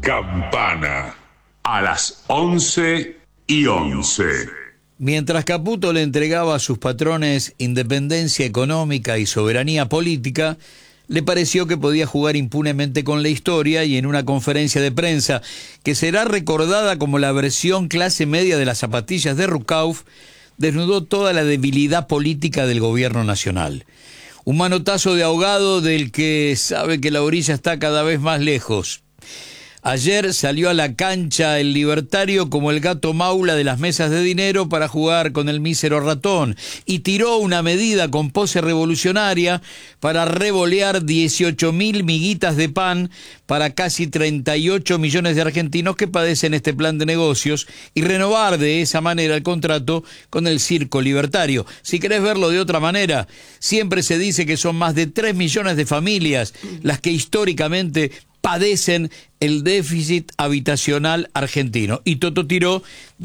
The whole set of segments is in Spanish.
Campana, a las 11:11. Mientras Caputo le entregaba a sus patrones independencia económica y soberanía política, le pareció que podía jugar impunemente con la historia y en una conferencia de prensa, que será recordada como la versión clase media de las zapatillas de Rukauf, desnudó toda la debilidad política del gobierno nacional. Un manotazo de ahogado del que sabe que la orilla está cada vez más lejos. Ayer salió a la cancha el libertario como el gato maula de las mesas de dinero para jugar con el mísero ratón y tiró una medida con pose revolucionaria para revolear 18.000 miguitas de pan para casi 38 millones de argentinos que padecen este plan de negocios y renovar de esa manera el contrato con el circo libertario. Si querés verlo de otra manera, siempre se dice que son más de 3 millones de familias las que históricamente padecen el déficit habitacional argentino. Y Toto tiró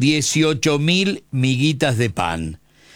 18.000 miguitas de pan.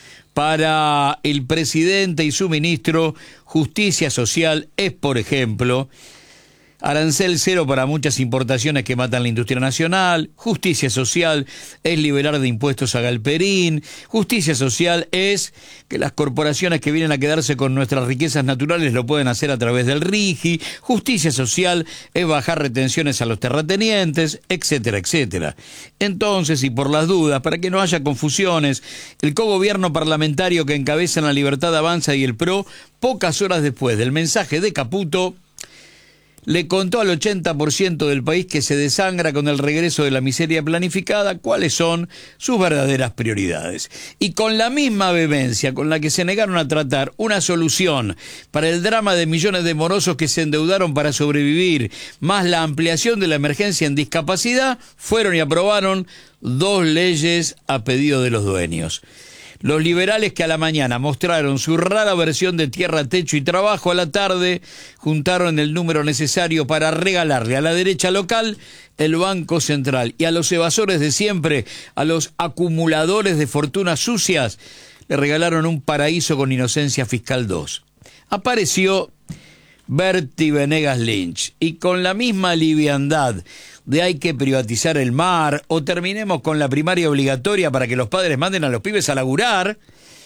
Para el presidente y su ministro, justicia social es, por ejemplo, arancel cero para muchas importaciones que matan la industria nacional. Justicia social es liberar de impuestos a Galperín. Justicia social es que las corporaciones que vienen a quedarse con nuestras riquezas naturales lo pueden hacer a través del RIGI. Justicia social es bajar retenciones a los terratenientes, etcétera, etcétera. Entonces, y por las dudas, para que no haya confusiones, el cogobierno parlamentario que encabezan la Libertad Avanza y el PRO, pocas horas después del mensaje de Caputo, le contó al 80% del país que se desangra con el regreso de la miseria planificada cuáles son sus verdaderas prioridades. Y con la misma vehemencia con la que se negaron a tratar una solución para el drama de millones de morosos que se endeudaron para sobrevivir, más la ampliación de la emergencia en discapacidad, fueron y aprobaron 2 leyes a pedido de los dueños. Los liberales que a la mañana mostraron su rara versión de tierra, techo y trabajo, a la tarde juntaron el número necesario para regalarle a la derecha local el Banco Central y a los evasores de siempre, a los acumuladores de fortunas sucias, le regalaron un paraíso con inocencia fiscal 2. Apareció Bertie Venegas Lynch y con la misma liviandad de hay que privatizar el mar o terminemos con la primaria obligatoria para que los padres manden a los pibes a laburar,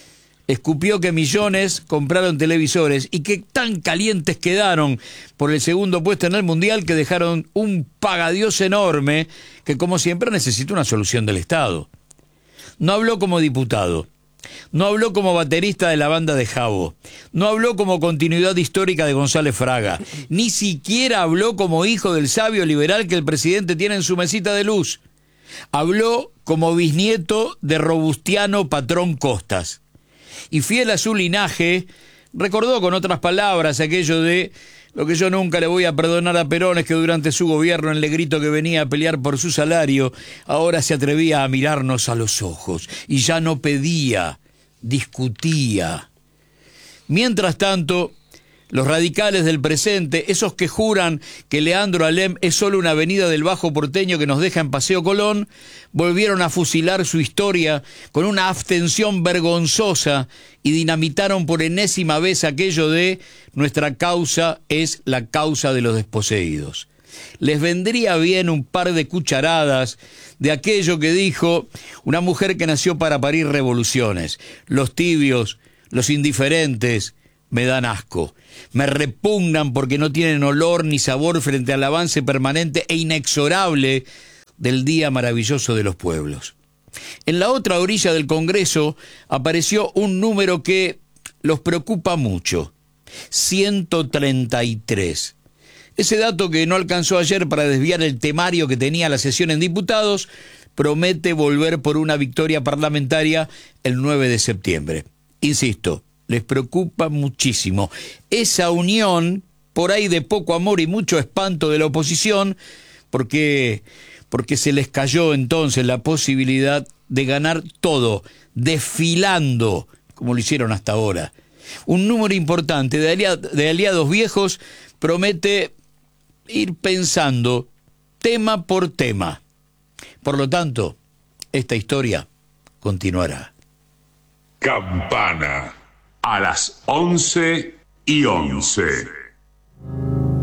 escupió que millones compraron televisores y que tan calientes quedaron por el segundo puesto en el mundial que dejaron un pagadiós enorme que, como siempre, necesita una solución del Estado. No habló como diputado. No habló como baterista de la banda de Jabo, no habló como continuidad histórica de González Fraga, ni siquiera habló como hijo del sabio liberal que el presidente tiene en su mesita de luz. Habló como bisnieto de Robustiano Patrón Costas. Y fiel a su linaje, recordó con otras palabras aquello de: lo que yo nunca le voy a perdonar a Perón es que durante su gobierno el negrito que venía a pelear por su salario ahora se atrevía a mirarnos a los ojos y ya no pedía, discutía. Mientras tanto, los radicales del presente, esos que juran que Leandro Alem es solo una avenida del Bajo Porteño que nos deja en Paseo Colón, volvieron a fusilar su historia con una abstención vergonzosa y dinamitaron por enésima vez aquello de nuestra causa es la causa de los desposeídos. Les vendría bien un par de cucharadas de aquello que dijo una mujer que nació para parir revoluciones: los tibios, los indiferentes, me dan asco, me repugnan porque no tienen olor ni sabor frente al avance permanente e inexorable del día maravilloso de los pueblos. En la otra orilla del Congreso apareció un número que los preocupa mucho: 133. Ese dato, que no alcanzó ayer para desviar el temario que tenía la sesión en diputados, promete volver por una victoria parlamentaria el 9 de septiembre. Insisto, les preocupa muchísimo esa unión, por ahí de poco amor y mucho espanto de la oposición, porque se les cayó entonces la posibilidad de ganar todo, desfilando, como lo hicieron hasta ahora. Un número importante de aliados viejos promete ir pensando tema por tema. Por lo tanto, esta historia continuará. Campana, a las 11:11.